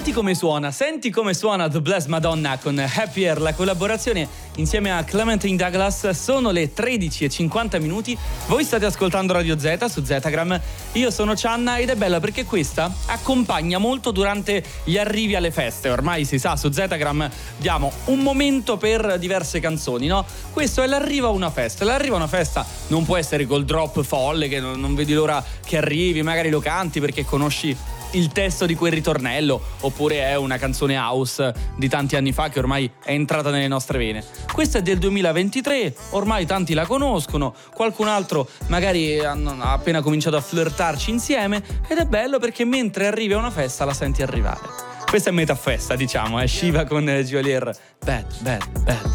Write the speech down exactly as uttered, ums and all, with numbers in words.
Senti come suona, senti come suona The Blessed Madonna con Happier, la collaborazione insieme a Clementine Douglas. Sono le tredici e cinquanta minuti, voi state ascoltando Radio Z su Zetagram, io sono Cianna ed è bella perché questa accompagna molto durante gli arrivi alle feste. Ormai si sa, su Zetagram diamo un momento per diverse canzoni, no? Questo è l'arrivo a una festa, l'arrivo a una festa non può essere col drop folle che non, non vedi l'ora che arrivi, magari lo canti perché conosci il testo di quel ritornello, oppure è una canzone house di tanti anni fa che ormai è entrata nelle nostre vene. Questa è del duemilaventitré, ormai tanti la conoscono, qualcun altro magari ha appena cominciato a flirtarci insieme, ed è bello perché mentre arrivi a una festa la senti arrivare. Questa è metà festa, diciamo, è Shiva con Geolier. Bad, bad, bad.